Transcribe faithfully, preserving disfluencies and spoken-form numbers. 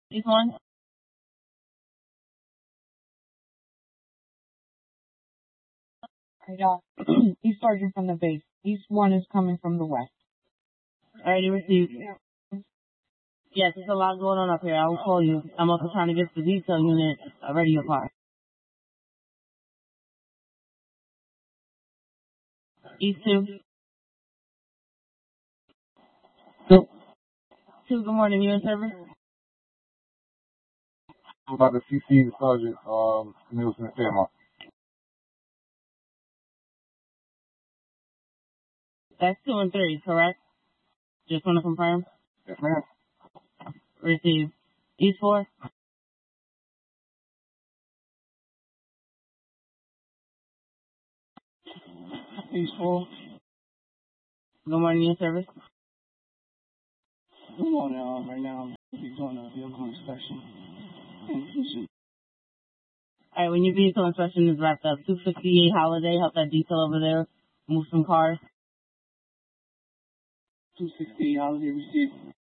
East one? Right off. East Sergeant from the base. East one is coming from the west. Already received. Yes, there's a lot going on up here. I will call you. I'm also trying to get the detail unit a radio car. East two. Two. Two, good morning. You in service? I'm about to C C Sergeant um, Nielsen and Fairmont. That's two and three, correct? Just want to confirm. Yes, ma'am. Receive. East four. East four. Good morning. You in service? Good morning. Uh, right now, I'm doing a vehicle inspection. And All right, when your vehicle inspection is wrapped up, two fifty-eight Holiday, help that detail over there move some cars. two sixty Holiday received.